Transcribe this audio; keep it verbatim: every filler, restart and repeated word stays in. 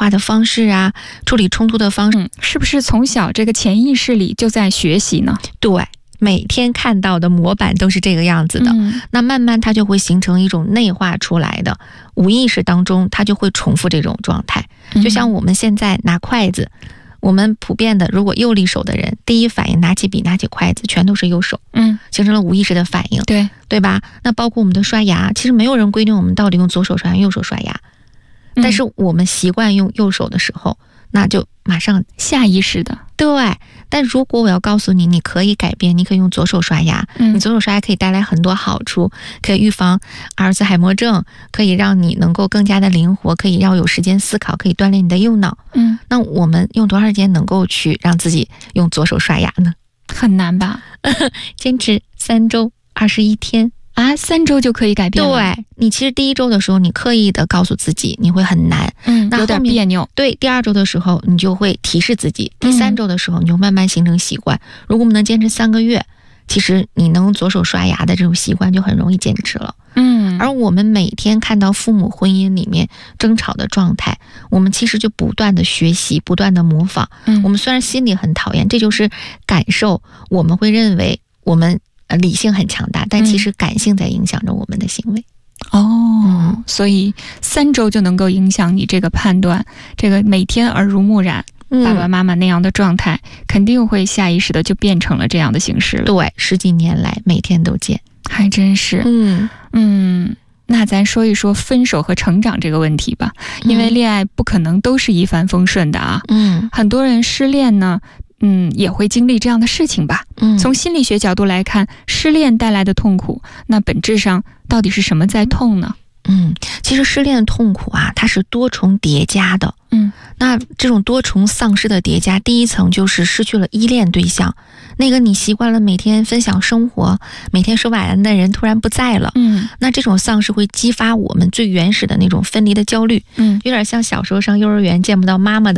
话的方式啊，处理冲突的方式、 嗯、是不是从小这个潜意识里就在学习呢？ 对，每天看到的模板都是这个样子的、嗯、那慢慢它就会形成一种内化出来的，无意识当中它就会重复这种状态、嗯、就像我们现在拿筷子，我们普遍的如果右利手的人，第一反应拿起笔拿起筷子全都是右手，嗯，形成了无意识的反应， 对对吧？那包括我们的刷牙，其实没有人规定我们到底用左手刷牙右手刷牙、嗯、但是我们习惯用右手的时候，那就马上下意识的， 对。但如果我要告诉你，你可以改变，你可以用左手刷牙、嗯、你左手刷牙可以带来很多好处，可以预防阿尔兹海默症，可以让你能够更加的灵活，可以要有时间思考，可以锻炼你的右脑。嗯，那我们用多长时间能够去让自己用左手刷牙呢？ 很难吧？ 坚持三周二十一天啊，三周就可以改变了。 对，你其实第一周的时候，你刻意的告诉自己你会很难， 嗯，有点别扭。 对，第二周的时候你就会提示自己，第三周的时候你就慢慢形成习惯、嗯、如果我们能坚持三个月，其实你能左手刷牙的这种习惯就很容易坚持了。嗯，而我们每天看到父母婚姻里面争吵的状态，我们其实就不断的学习，不断的模仿。嗯，我们虽然心里很讨厌，这就是感受，我们会认为我们理性很强大，但其实感性在影响着我们的行为。 哦、嗯，所以三周就能够影响你这个判断，这个每天耳濡目染、嗯、爸爸妈妈那样的状态，肯定会下意识的就变成了这样的形式了。 对，十几年来每天都见， 还真是。嗯嗯，那咱说一说分手和成长这个问题吧，因为恋爱不可能都是一帆风顺的啊。嗯，很多人失恋呢。嗯，也会经历这样的事情吧。嗯，从心理学角度来看，失恋带来的痛苦，那本质上到底是什么在痛呢？ 嗯，其实失恋的痛苦啊，它是多重叠加的。嗯，那这种多重丧失的叠加，第一层就是失去了依恋对象，那个你习惯了每天分享生活，每天说晚安的人突然不在了。嗯，那这种丧失会激发我们最原始的那种分离的焦虑。嗯，有点像小时候上幼儿园见不到妈妈的